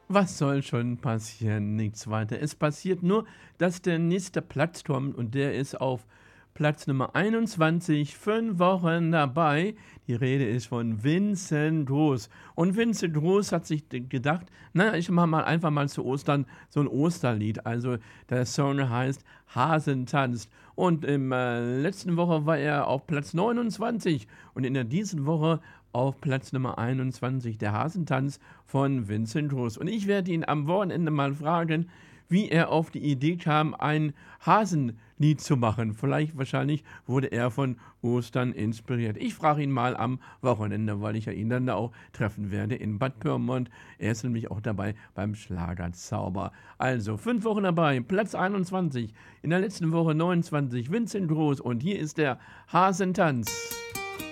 Was soll schon passieren? Nichts weiter. Es passiert nur, dass der nächste Platz kommt und der ist auf Platz Nummer 21, 5 Wochen dabei. Die Rede ist von Vincent Groß. Und Vincent Groß hat sich gedacht, na, ich mache mal einfach mal zu Ostern so ein Osterlied. Also der Song heißt Hasen tanzt. Und im letzten Woche war er auf Platz 29 und in der diesen Woche auf Platz Nummer 21 der Hasentanz von Vincent Groß. Und ich werde ihn am Wochenende mal fragen, wie er auf die Idee kam, ein Hasenlied zu machen. Vielleicht, wahrscheinlich wurde er von Ostern inspiriert. Ich frage ihn mal am Wochenende, weil ich ja ihn dann da auch treffen werde in Bad Pyrmont. Er ist nämlich auch dabei beim Schlagerzauber. Also, 5 Wochen dabei, Platz 21, in der letzten Woche 29, Vincent Groß und hier ist der Hasentanz.